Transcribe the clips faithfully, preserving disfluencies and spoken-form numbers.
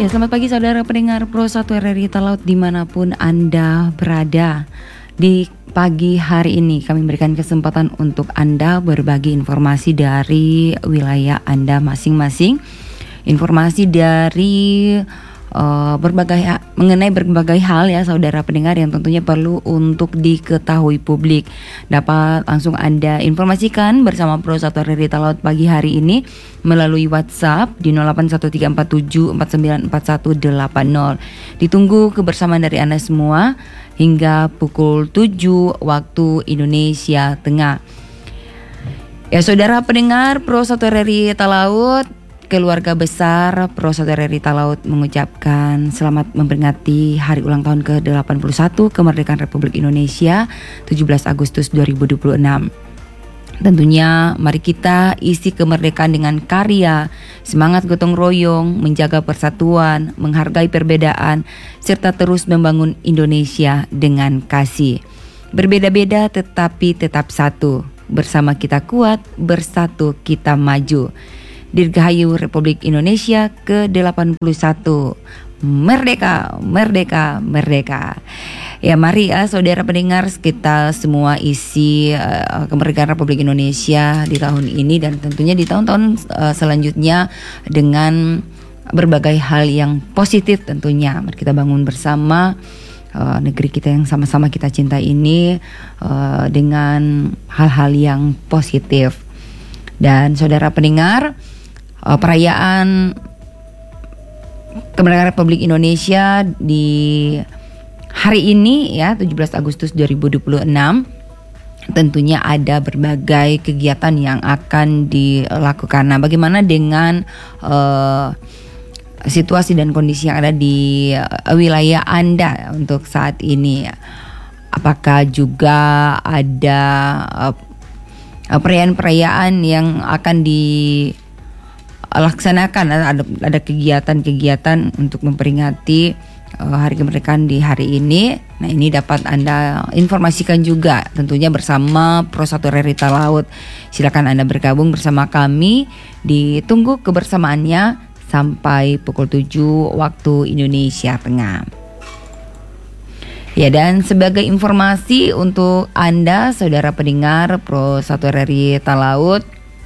Ya, selamat pagi saudara pendengar Pro satu R R I Talaut dimanapun Anda berada. Di pagi hari ini kami berikan kesempatan untuk Anda berbagi informasi dari wilayah Anda masing-masing. Informasi dari uh, berbagai mengenai berbagai hal ya saudara pendengar yang tentunya perlu untuk diketahui publik. Dapat langsung Anda informasikan bersama Pro satu R R I Talaut pagi hari ini melalui WhatsApp di nol delapan satu tiga empat tujuh empat sembilan empat satu delapan nol. Ditunggu kebersamaan dari Anda semua hingga pukul tujuh waktu Indonesia Tengah. Ya saudara pendengar Pro satu R R I Talaut, keluarga besar Pro satu R R I Talaut mengucapkan selamat memperingati hari ulang tahun ke delapan puluh satu kemerdekaan Republik Indonesia tujuh belas Agustus dua ribu dua puluh enam. Tentunya mari kita isi kemerdekaan dengan karya, semangat gotong royong, menjaga persatuan, menghargai perbedaan, serta terus membangun Indonesia dengan kasih. Berbeda-beda tetapi tetap satu, bersama kita kuat, bersatu kita maju. Dirgahayu Republik Indonesia ke delapan puluh satu. Merdeka, merdeka, merdeka. Ya mari ya saudara pendengar kita semua isi uh, kemerdekaan Republik Indonesia di tahun ini dan tentunya di tahun-tahun uh, selanjutnya dengan berbagai hal yang positif tentunya. Mari kita bangun bersama uh, negeri kita yang sama-sama kita cinta ini uh, dengan hal-hal yang positif. Dan saudara pendengar, uh, perayaan kemerdekaan Republik Indonesia di hari ini ya tujuh belas Agustus dua ribu dua puluh enam tentunya ada berbagai kegiatan yang akan dilakukan. Nah, bagaimana dengan uh, situasi dan kondisi yang ada di uh, wilayah Anda untuk saat ini? Apakah juga ada uh, perayaan-perayaan yang akan di laksanakan, ada ada kegiatan-kegiatan untuk memperingati uh, hari kemerdekaan di hari ini. Nah, ini dapat Anda informasikan juga tentunya bersama Pro satu R R I Talaut. Silakan Anda bergabung bersama kami. Ditunggu kebersamaannya sampai pukul tujuh waktu Indonesia Tengah. Ya, dan sebagai informasi untuk Anda saudara pendengar Pro satu R R I Talaut,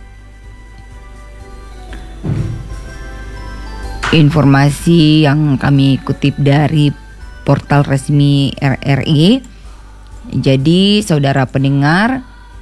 informasi yang kami kutip dari portal resmi R R I. Jadi saudara pendengar,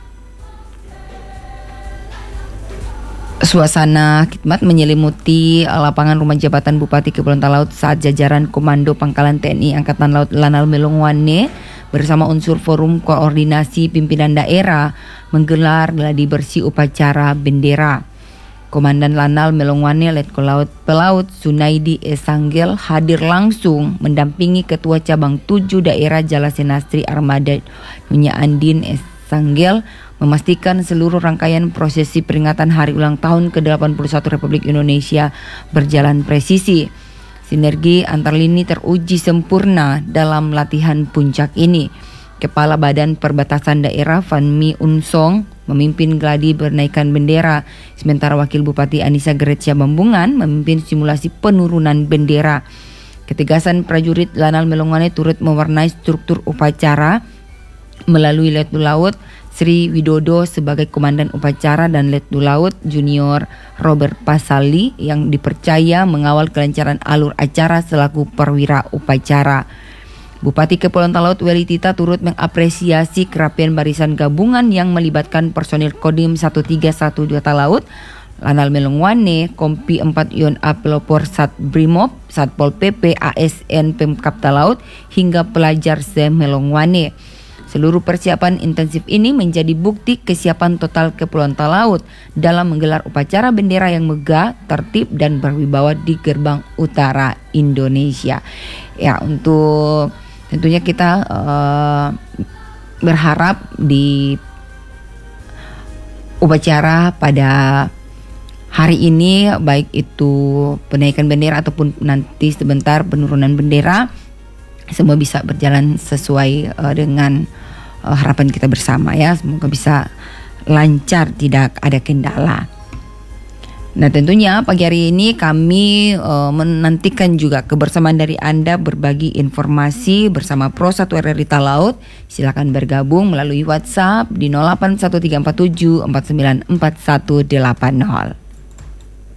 suasana khidmat menyelimuti lapangan rumah jabatan Bupati Kepulauan Talaut saat jajaran Komando Pangkalan T N I Angkatan Laut Lanal Melongwane bersama unsur Forum Koordinasi Pimpinan Daerah menggelar gladi bersih upacara bendera. Komandan Lanal Melongwane Letkol Laut Pelaut Sunaidi Esanggel hadir langsung mendampingi Ketua Cabang tujuh Daerah Jalasenastri Armada Nunya Andin Esanggel memastikan seluruh rangkaian prosesi peringatan hari ulang tahun ke delapan puluh satu Republik Indonesia berjalan presisi. Sinergi antar lini teruji sempurna dalam latihan puncak ini. Kepala Badan Perbatasan Daerah Fanmi Unsong memimpin gladi bernaikan bendera, sementara Wakil Bupati Anissa Geretia Bambungan memimpin simulasi penurunan bendera. Ketegasan prajurit Lanal Melongwane turut mewarnai struktur upacara melalui Letkol Laut Sri Widodo sebagai Komandan Upacara dan Letkol Laut Junior Robert Pasali yang dipercaya mengawal kelancaran alur acara selaku perwira upacara. Bupati Kepulauan Talaut Weli Tita turut mengapresiasi kerapian barisan gabungan yang melibatkan personil Kodim satu tiga satu dua Talaut, Lanal Melongwane, Kompi empat Yon A Pelopor Sat Brimob, Satpol P P, A S N Pemkap Talaut, hingga pelajar se Melongwane. Seluruh persiapan intensif ini menjadi bukti kesiapan total Kepulauan Talaut dalam menggelar upacara bendera yang megah, tertib, dan berwibawa di gerbang utara Indonesia. Ya, untuk tentunya kita uh, berharap di upacara pada hari ini, baik itu penaikan bendera ataupun nanti sebentar penurunan bendera, semua bisa berjalan sesuai uh, dengan uh, harapan kita bersama ya. Semoga bisa lancar, tidak ada kendala. Nah tentunya pagi hari ini kami uh, menantikan juga kebersamaan dari Anda berbagi informasi bersama Pro satu R R I Talaut. Silakan bergabung melalui WhatsApp di nol delapan satu tiga empat tujuh empat sembilan empat satu delapan nol.